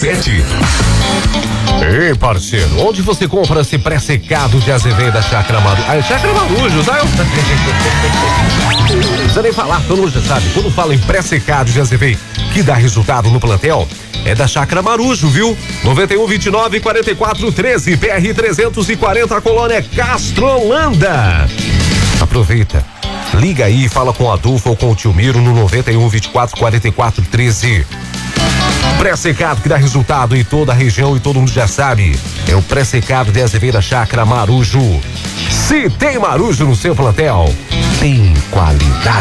37. Ei, parceiro, onde você compra esse pré-secado de Azevedo da Chácara Marujo? Ah, é Chácara Marujo, sabe? Não precisa nem falar, todo mundo já sabe. Quando fala em pré-secado de Azevedo, que dá resultado no plantel, é da Chácara Marujo, viu? 9129-4413, PR 340, Colônia Castrolanda. Aproveita, liga aí e fala com o Adolfo ou com o tio Miro no 9124-4413. Pré-secado que dá resultado em toda a região e todo mundo já sabe. É o pré-secado de Azevedo da Chácara Marujo. Se tem Marujo no seu plantel, tem qualidade.